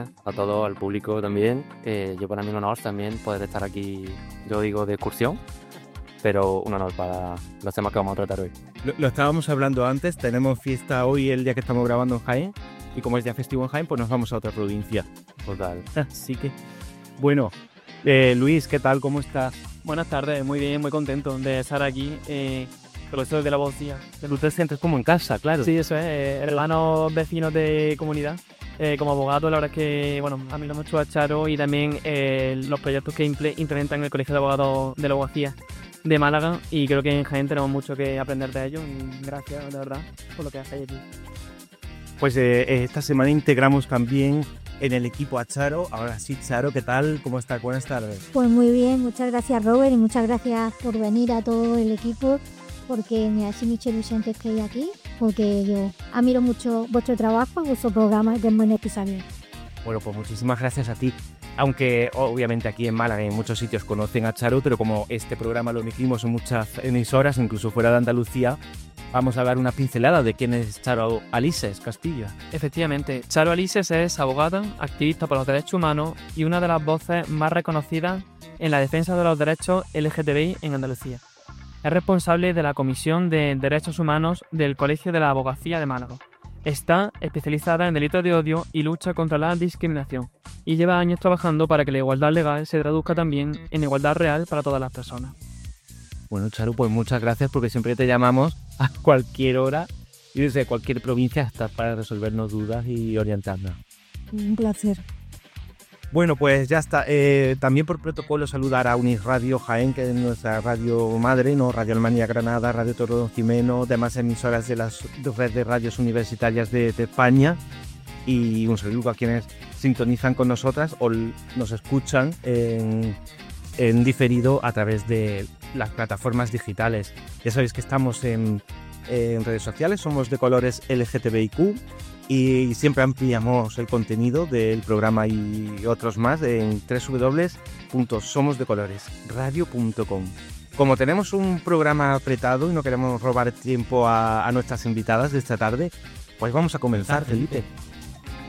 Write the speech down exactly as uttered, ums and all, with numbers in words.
a todo, al público también. Eh, yo para mí un honor también poder estar aquí, yo digo de excursión, pero un honor para los temas que vamos a tratar hoy. Lo, lo estábamos hablando antes, tenemos fiesta hoy el día que estamos grabando en Jaén, y como es día festivo en Jaén, pues nos vamos a otra provincia. Total. Así que, bueno, eh, Luis, ¿qué tal? ¿Cómo estás? Buenas tardes, muy bien, muy contento de estar aquí, eh, profesor de la Bocía. Tú te sientes como en casa, claro. Sí, eso es, eh, hermanos vecinos de comunidad. Eh, como abogado, la verdad es que, bueno, a mí lo mucho a Charo y también eh, los proyectos que imple- implementan el Colegio de Abogados de la Abogacía de Málaga, y creo que en Jaén tenemos mucho que aprender de ellos, y gracias, de verdad, por lo que hacéis aquí. Pues eh, esta semana integramos también en el equipo a Charo. Ahora sí, Charo, ¿qué tal? ¿Cómo estás? Buenas tardes. Pues muy bien, muchas gracias Robert y muchas gracias por venir a todo el equipo, porque me hace mucha ilusión que estéis aquí, porque yo admiro mucho vuestro trabajo y vuestro programa, que es muy necesario. Bueno, pues muchísimas gracias a ti. Aunque obviamente aquí en Málaga en muchos sitios conocen a Charo, pero como este programa lo emitimos en muchas emisoras, incluso fuera de Andalucía, vamos a dar una pincelada de quién es Charo Alises Castillo. Efectivamente, Charo Alises es abogada, activista por los derechos humanos y una de las voces más reconocidas en la defensa de los derechos L G T B I en Andalucía. Es responsable de la Comisión de Derechos Humanos del Colegio de la Abogacía de Málaga. Está especializada en delitos de odio y lucha contra la discriminación, y lleva años trabajando para que la igualdad legal se traduzca también en igualdad real para todas las personas. Bueno, Charo, pues muchas gracias, porque siempre te llamamos a cualquier hora y desde cualquier provincia estás para resolvernos dudas y orientarnos. Un placer. Bueno, pues ya está. Eh, también por protocolo saludar a Unis Radio Jaén, que es nuestra radio madre, ¿no? Radio Almanía Granada, Radio Torodocimeno, demás emisoras de las red de radios universitarias de, de España. Y un saludo a quienes sintonizan con nosotras o nos escuchan en, en diferido a través de las plataformas digitales. Ya sabéis que estamos en, en redes sociales, somos de colores L G T B I Q, y siempre ampliamos el contenido del programa y otros más en doble u doble u doble u punto somos de colores radio punto com. Como tenemos un programa apretado y no queremos robar tiempo a, a nuestras invitadas de esta tarde, pues vamos a comenzar, Felipe.